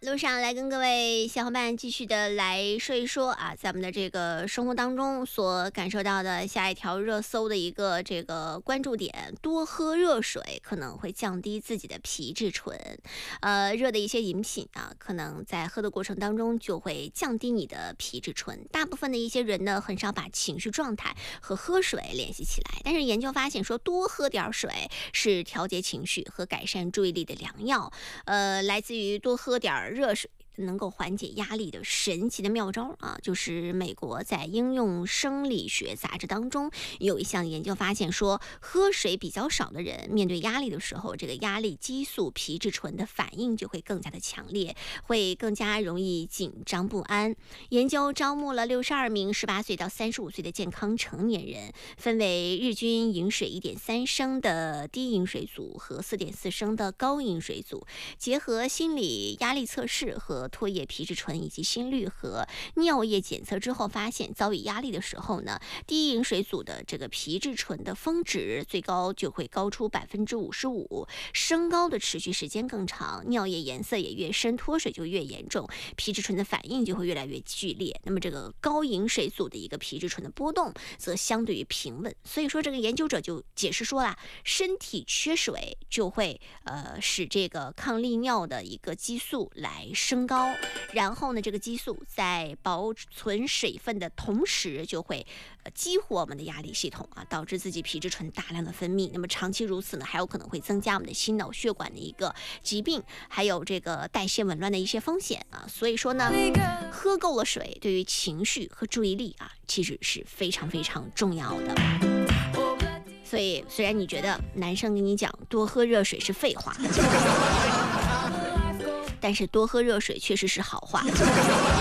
路上来跟各位小伙伴继续的来说一说啊，在我们的这个生活当中所感受到的下一条热搜的一个这个关注点，多喝热水可能会降低自己的皮质醇。热的一些饮品啊，可能在喝的过程当中就会降低你的皮质醇。大部分的一些人呢，很少把情绪状态和喝水联系起来，但是研究发现说，多喝点水是调节情绪和改善注意力的良药。来自于多喝点热水能够缓解压力的神奇的妙招啊，就是美国在应用生理学杂志当中有一项研究发现说，喝水比较少的人面对压力的时候，这个压力激素皮质醇的反应就会更加的强烈，会更加容易紧张不安。研究招募了62名18岁到35岁的健康成年人，分为日均饮水1.3升的低饮水组和4.4升的高饮水组，结合心理压力测试和唾液皮质醇以及心率和尿液检测之后，发现遭遇压力的时候呢，低饮水组的这个皮质醇的峰值最高就会高出55%，升高的持续时间更长，尿液颜色也越深，脱水就越严重，皮质醇的反应就会越来越剧烈。那么这个高饮水组的一个皮质醇的波动则相对于平稳。所以说这个研究者就解释说啦，身体缺水就会使这个抗利尿的一个激素来升高，然后呢，这个激素在保存水分的同时就会激活我们的压力系统啊，导致自己皮质醇大量的分泌。那么长期如此呢，还有可能会增加我们的心脑血管的一个疾病，还有这个代谢紊乱的一些风险啊。所以说呢，喝够了水对于情绪和注意力啊，其实是非常非常重要的。所以虽然你觉得男生跟你讲多喝热水是废话，但是多喝热水确实是好话。